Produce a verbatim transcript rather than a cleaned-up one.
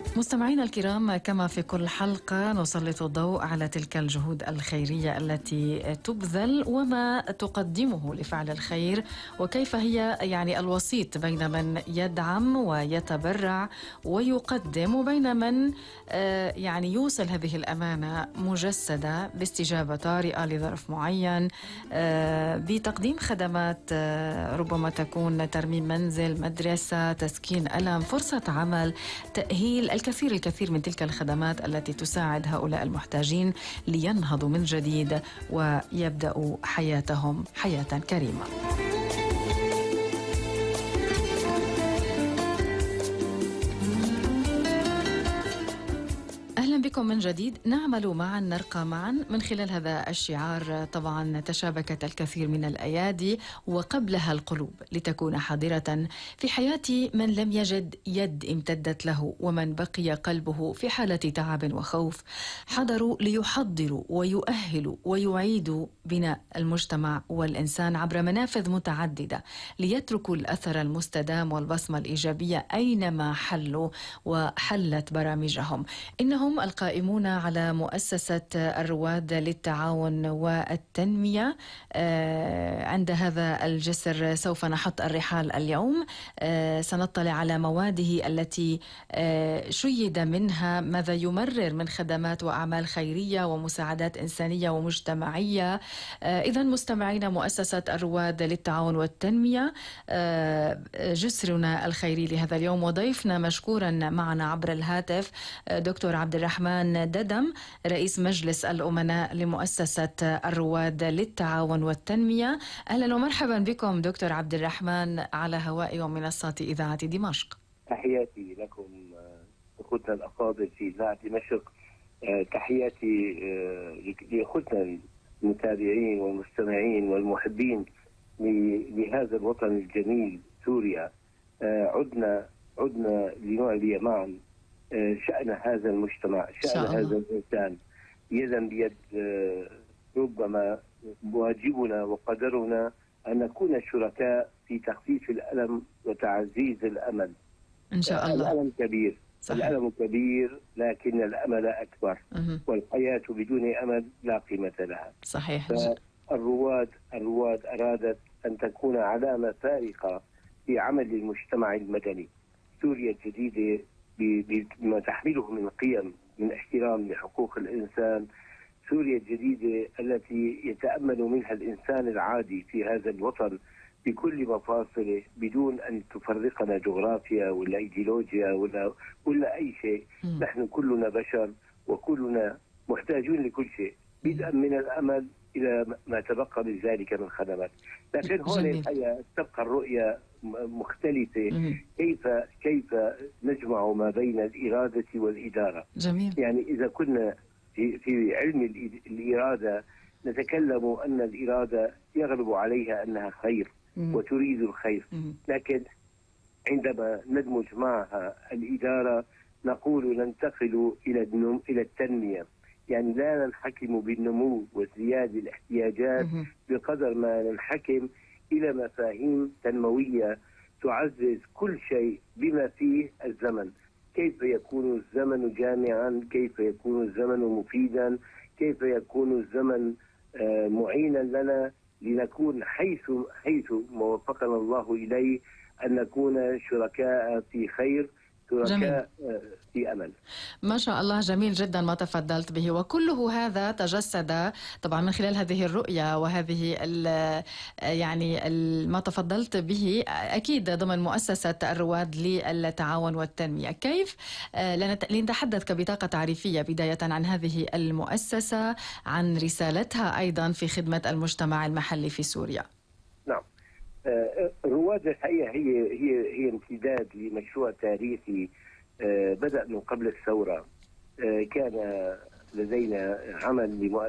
مستمعينا الكرام، كما في كل حلقة نسلط الضوء على تلك الجهود الخيرية التي تبذل وما تقدمه لفعل الخير، وكيف هي يعني الوسيط بين من يدعم ويتبرع ويقدم وبين من يعني يوصل هذه الأمانة مجسدة باستجابة طارئة لظرف معين، بتقديم خدمات ربما تكون ترميم منزل، مدرسة، تسكين ألم، فرصة عمل، تأهيل، الكثير الكثير من تلك الخدمات التي تساعد هؤلاء المحتاجين لينهضوا من جديد ويبدأوا حياتهم حياة كريمة. أهلا بكم من جديد. نعمل معا، نرقى معا من خلال هذا الشعار. طبعا تشابكت الكثير من الأيادي وقبلها القلوب لتكون حاضرة في حياة من لم يجد يد امتدت له، ومن بقي قلبه في حالة تعب وخوف. حضروا ليحضروا ويؤهلوا ويعيدوا بناء المجتمع والإنسان عبر منافذ متعددة ليتركوا الأثر المستدام والبصمة الإيجابية أينما حلوا وحلت برامجهم. إنهم القائمون على مؤسسة الرواد للتعاون والتنمية. عند هذا الجسر سوف نحط الرحال اليوم. سنطلع على مواده التي شيد منها ماذا يمرر من خدمات وأعمال خيرية ومساعدات إنسانية ومجتمعية. إذن مستمعين، مؤسسة الرواد للتعاون والتنمية جسرنا الخيري لهذا اليوم، وضيفنا مشكورا معنا عبر الهاتف دكتور عبد الرحمن ددم، رئيس مجلس الأمناء لمؤسسة الرواد للتعاون والتنمية. أهلا ومرحبا بكم دكتور عبد الرحمن على هواء ومنصات إذاعة دمشق. تحياتي لكم أخوتنا الأفاضل في إذاعة دمشق. تحياتي لأخوتنا المتابعين والمستمعين والمحبين لهذا الوطن الجميل سوريا. عدنا عدنا لنعلي معا شأن هذا المجتمع، شأن هذا الإنسان يدا بيد. ربما واجبنا وقدرنا أن نكون شركاء في تخفيف الألم وتعزيز الأمل. إن شاء الله. الألم كبير، صحيح. الألم كبير لكن الأمل أكبر. أه. والحياة بدون أمل لا قيمة لها. صحيح. فالرواد الرواد أرادت أن تكون علامة فارقة في عمل المجتمع المدني. سوريا الجديدة بما تحمله من قيم، من احترام لحقوق الإنسان. سوريا الجديدة التي يتأمل منها الإنسان العادي في هذا الوطن بكل مفاصله بدون أن تفرقنا جغرافيا ولا إيديولوجيا ولا, ولا أي شيء. م. نحن كلنا بشر وكلنا محتاجون لكل شيء، بدءا من الأمل إلى ما تبقى من ذلك من خدمات. لكن هون الحقيقة تبقى الرؤية مختلفة. مم. كيف كيف نجمع ما بين الإرادة والإدارة. جميل. يعني إذا كنا في في علم الإرادة نتكلم أن الإرادة يغلب عليها أنها خير. مم. وتريد الخير. مم. لكن عندما ندمج معها الإدارة نقول ننتقل إلى النم إلى التنمية. يعني لا ننحكم بالنمو وازدياد الاحتياجات مم. بقدر ما ننحكم إلى مفاهيم تنموية تعزز كل شيء بما فيه الزمن. كيف يكون الزمن جامعا، كيف يكون الزمن مفيدا، كيف يكون الزمن معينا لنا لنكون حيث حيث ما وفقنا الله إليه، أن نكون شركاء في خير، شركاء في أمل. ما شاء الله، جميل جدا ما تفضلت به، وكله هذا تجسد طبعا من خلال هذه الرؤية وهذه يعني ما تفضلت به أكيد ضمن مؤسسة الرواد للتعاون والتنمية. كيف لنتحدث كبطاقة تعريفية بداية عن هذه المؤسسة، عن رسالتها أيضا في خدمة المجتمع المحلي في سوريا؟ نعم، الرواد الحقيقة هي هي هي امتداد لمشروع تاريخي بدأ من قبل الثورة. كان لدينا عمل